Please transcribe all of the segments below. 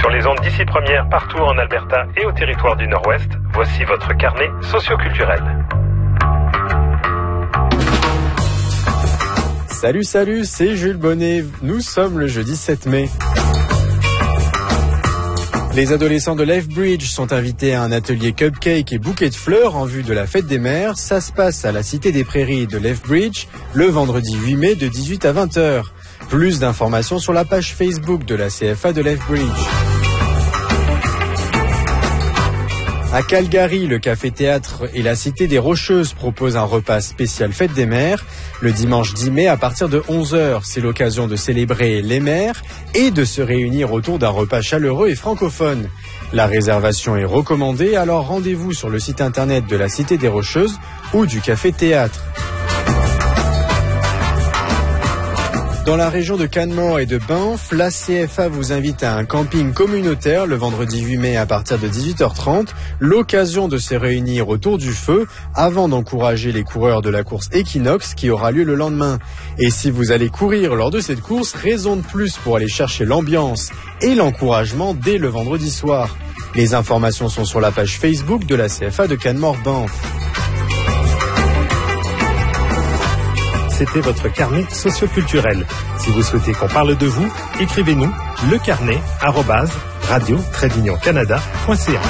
Sur les ondes d'ici première, partout en Alberta et au territoire du Nord-Ouest, voici votre carnet socioculturel. Salut, c'est Jules Bonnet. Nous sommes le jeudi 7 mai. Les adolescents de Lethbridge sont invités à un atelier cupcake et bouquet de fleurs en vue de la fête des mères. Ça se passe à la Cité des Prairies de Lethbridge le vendredi 8 mai de 18 à 20h. Plus d'informations sur la page Facebook de la CFA de Lethbridge. À Calgary, le café-théâtre et la Cité des Rocheuses proposent un repas spécial fête des mères. Le dimanche 10 mai à partir de 11h, c'est l'occasion de célébrer les mères et de se réunir autour d'un repas chaleureux et francophone. La réservation est recommandée, alors rendez-vous sur le site internet de la Cité des Rocheuses ou du café-théâtre. Dans la région de Canmore et de Banff, la CFA vous invite à un camping communautaire le vendredi 8 mai à partir de 18h30, l'occasion de se réunir autour du feu avant d'encourager les coureurs de la course Equinox qui aura lieu le lendemain. Et si vous allez courir lors de cette course, raison de plus pour aller chercher l'ambiance et l'encouragement dès le vendredi soir. Les informations sont sur la page Facebook de la CFA de Canmore-Banff. C'était votre carnet socioculturel. Si vous souhaitez qu'on parle de vous, écrivez-nous lecarnet@radio-canada.ca.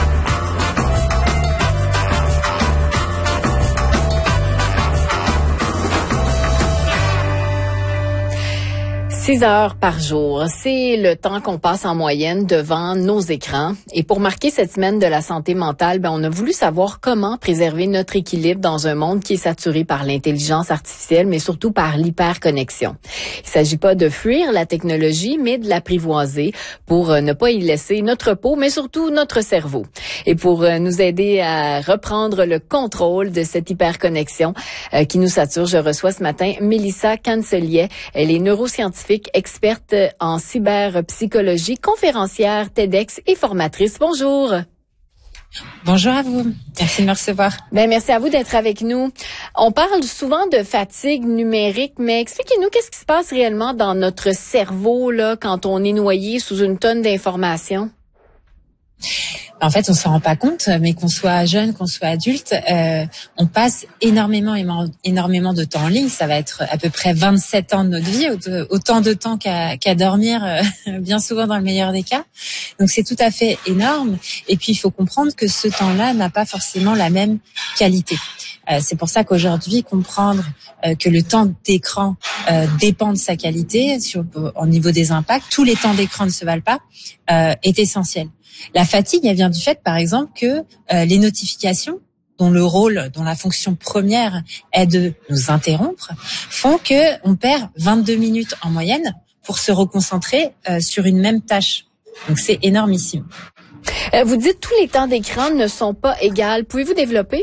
6 heures par jour, c'est le temps qu'on passe en moyenne devant nos écrans. Et pour marquer cette semaine de la santé mentale, on a voulu savoir comment préserver notre équilibre dans un monde qui est saturé par l'intelligence artificielle, mais surtout par l'hyperconnexion. Il ne s'agit pas de fuir la technologie, mais de l'apprivoiser pour ne pas y laisser notre peau, mais surtout notre cerveau. Et pour nous aider à reprendre le contrôle de cette hyperconnexion qui nous sature, je reçois ce matin Mélissa Cancelier. Elle est neuroscientifique, experte en cyberpsychologie, conférencière TEDx et formatrice. Bonjour. Bonjour à vous. Merci de me recevoir. Merci à vous d'être avec nous. On parle souvent de fatigue numérique, mais expliquez-nous qu'est-ce qui se passe réellement dans notre cerveau là quand on est noyé sous une tonne d'informations. En fait, on s'en rend pas compte, mais qu'on soit jeune, qu'on soit adulte, on passe énormément de temps en ligne. Ça va être à peu près 27 ans de notre vie, autant de temps qu'à dormir, bien souvent dans le meilleur des cas. Donc c'est tout à fait énorme. Et puis il faut comprendre que ce temps-là n'a pas forcément la même qualité. C'est pour ça qu'aujourd'hui, comprendre que le temps d'écran dépend de sa qualité au niveau des impacts, tous les temps d'écran ne se valent pas, est essentiel. La fatigue, elle vient du fait, par exemple, que les notifications, dont la fonction première est de nous interrompre, font que on perd 22 minutes en moyenne pour se reconcentrer sur une même tâche. Donc c'est énormissime. Vous dites tous les temps d'écran ne sont pas égaux. Pouvez-vous développer?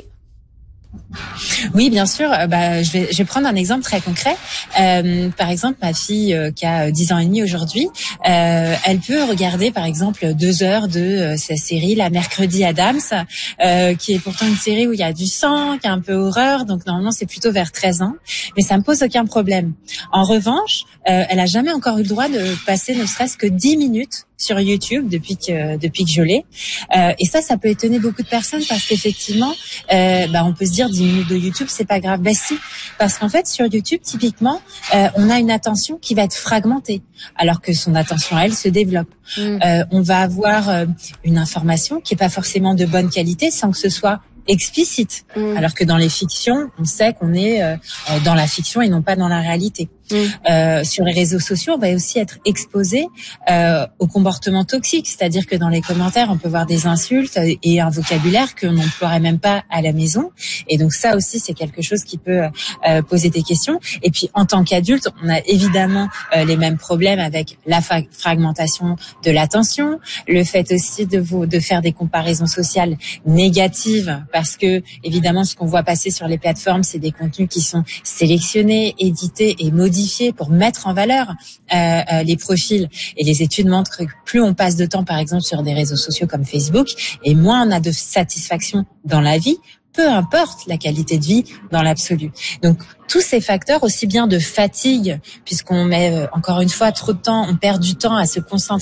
Oui, bien sûr. Je vais prendre un exemple très concret. Par exemple, ma fille qui a 10 ans et demi aujourd'hui, elle peut regarder par exemple 2 heures de sa série La Mercredi Addams, qui est pourtant une série où il y a du sang, qui est un peu horreur, donc normalement c'est plutôt vers 13 ans, mais ça me pose aucun problème. En revanche, elle a jamais encore eu le droit de passer ne serait-ce que 10 minutes sur YouTube depuis que je l'ai. Et ça peut étonner beaucoup de personnes parce qu'effectivement, on peut se dire 10 minutes de YouTube, c'est pas grave. Si, parce qu'en fait, sur YouTube, typiquement, on a une attention qui va être fragmentée, alors que son attention, elle, se développe. On va avoir une information qui est pas forcément de bonne qualité sans que ce soit explicite, alors que dans les fictions, on sait qu'on est dans la fiction et non pas dans la réalité. Sur les réseaux sociaux, on va aussi être exposé au comportement toxique, c'est-à-dire que dans les commentaires, on peut voir des insultes et un vocabulaire qu'on n'emploierait même pas à la maison. Et donc ça aussi, c'est quelque chose qui peut poser des questions. Et puis en tant qu'adulte, on a évidemment les mêmes problèmes avec la fragmentation de l'attention, le fait aussi de faire des comparaisons sociales négatives, parce que évidemment, ce qu'on voit passer sur les plateformes, c'est des contenus qui sont sélectionnés, édités et modifiés pour mettre en valeur les profils. Et les études montrent que plus on passe de temps, par exemple, sur des réseaux sociaux comme Facebook, et moins on a de satisfaction dans la vie, peu importe la qualité de vie dans l'absolu. Donc, tous ces facteurs, aussi bien de fatigue, puisqu'on met, encore une fois, trop de temps, on perd du temps à se concentrer